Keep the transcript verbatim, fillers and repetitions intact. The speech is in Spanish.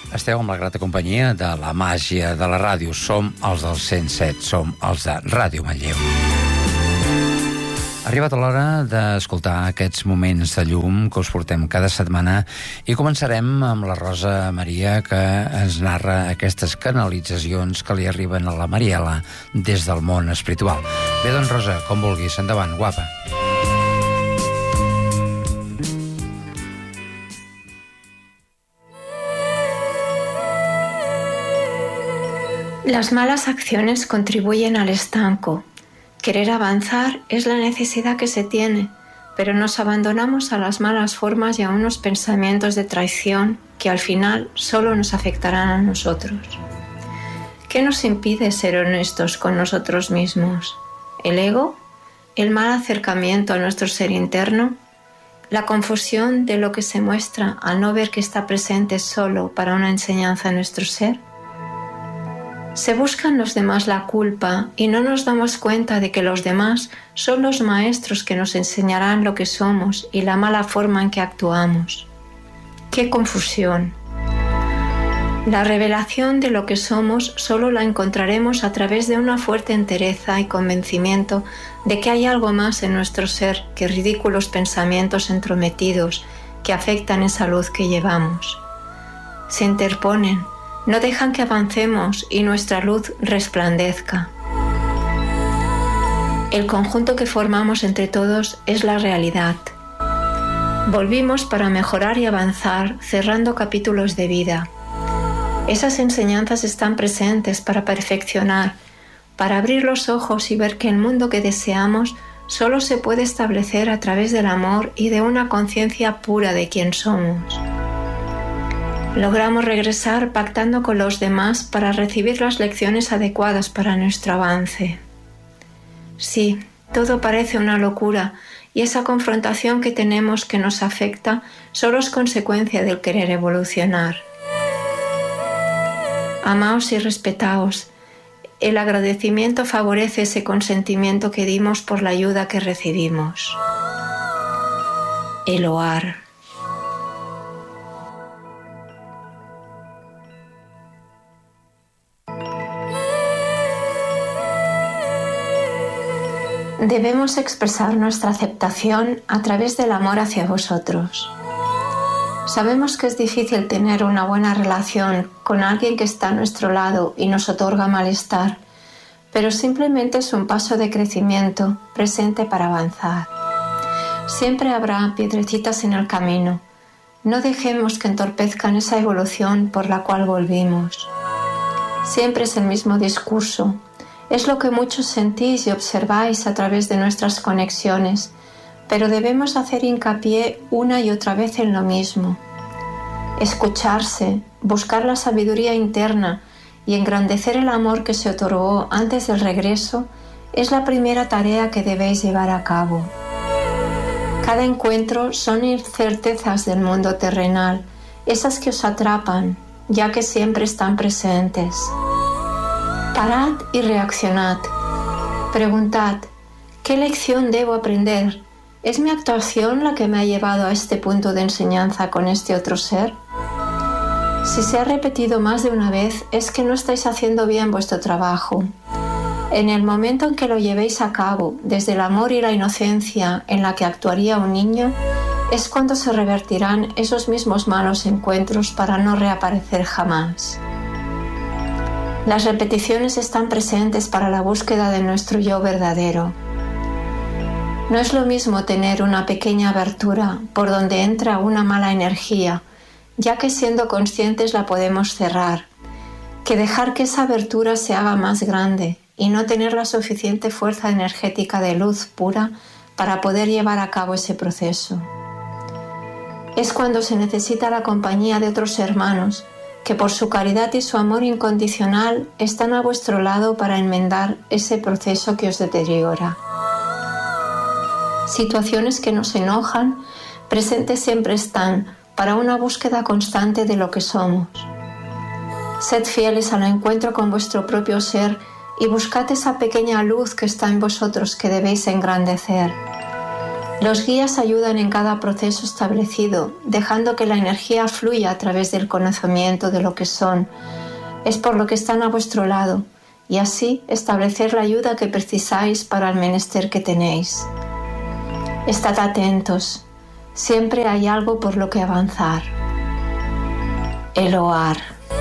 Esteu amb la grata companyia de la màgia de la ràdio. Som els del cent set, som els de Ràdio Manlleu. Ha arribat l'hora d'escoltar aquests moments de llum que us portem cada setmana i començarem amb la Rosa Maria, que ens narra aquestes canalitzacions que li arriben a la Mariela des del món espiritual. Bé, doncs, Rosa, com vulguis, endavant, guapa. Las malas acciones contribuyen al estanco. Querer avanzar es la necesidad que se tiene, pero nos abandonamos a las malas formas y a unos pensamientos de traición que al final solo nos afectarán a nosotros. ¿Qué nos impide ser honestos con nosotros mismos? ¿El ego? ¿El mal acercamiento a nuestro ser interno? ¿La confusión de lo que se muestra al no ver que está presente solo para una enseñanza en nuestro ser? Se busca en los demás la culpa y no nos damos cuenta de que los demás son los maestros que nos enseñarán lo que somos y la mala forma en que actuamos. ¡Qué confusión! La revelación de lo que somos solo la encontraremos a través de una fuerte entereza y convencimiento de que hay algo más en nuestro ser que ridículos pensamientos entrometidos que afectan esa luz que llevamos. Se interponen, no dejan que avancemos y nuestra luz resplandezca. El conjunto que formamos entre todos es la realidad. Volvimos para mejorar y avanzar, cerrando capítulos de vida. Esas enseñanzas están presentes para perfeccionar, para abrir los ojos y ver que el mundo que deseamos solo se puede establecer a través del amor y de una conciencia pura de quién somos. Logramos regresar pactando con los demás para recibir las lecciones adecuadas para nuestro avance. Sí, todo parece una locura y esa confrontación que tenemos que nos afecta solo es consecuencia del querer evolucionar. Amaos y respetaos. El agradecimiento favorece ese consentimiento que dimos por la ayuda que recibimos. Eloar. Debemos expresar nuestra aceptación a través del amor hacia vosotros. Sabemos que es difícil tener una buena relación con alguien que está a nuestro lado y nos otorga malestar, pero simplemente es un paso de crecimiento presente para avanzar. Siempre habrá piedrecitas en el camino. No dejemos que entorpezcan esa evolución por la cual volvimos. Siempre es el mismo discurso. Es lo que muchos sentís y observáis a través de nuestras conexiones, pero debemos hacer hincapié una y otra vez en lo mismo. Escucharse, buscar la sabiduría interna y engrandecer el amor que se otorgó antes del regreso es la primera tarea que debéis llevar a cabo. Cada encuentro son incertezas del mundo terrenal, esas que os atrapan, ya que siempre están presentes. Parad y reaccionad. Preguntad, ¿qué lección debo aprender? ¿Es mi actuación la que me ha llevado a este punto de enseñanza con este otro ser? Si se ha repetido más de una vez, es que no estáis haciendo bien vuestro trabajo. En el momento en que lo llevéis a cabo, desde el amor y la inocencia en la que actuaría un niño, es cuando se revertirán esos mismos malos encuentros para no reaparecer jamás. Las repeticiones están presentes para la búsqueda de nuestro yo verdadero. No es lo mismo tener una pequeña abertura por donde entra una mala energía, ya que siendo conscientes la podemos cerrar, que dejar que esa abertura se haga más grande y no tener la suficiente fuerza energética de luz pura para poder llevar a cabo ese proceso. Es cuando se necesita la compañía de otros hermanos que por su caridad y su amor incondicional están a vuestro lado para enmendar ese proceso que os deteriora. Situaciones que nos enojan, presentes siempre están para una búsqueda constante de lo que somos. Sed fieles al encuentro con vuestro propio ser y buscad esa pequeña luz que está en vosotros que debéis engrandecer. Los guías ayudan en cada proceso establecido, dejando que la energía fluya a través del conocimiento de lo que son. Es por lo que están a vuestro lado, y así establecer la ayuda que precisáis para el menester que tenéis. Estad atentos, siempre hay algo por lo que avanzar. Eloar.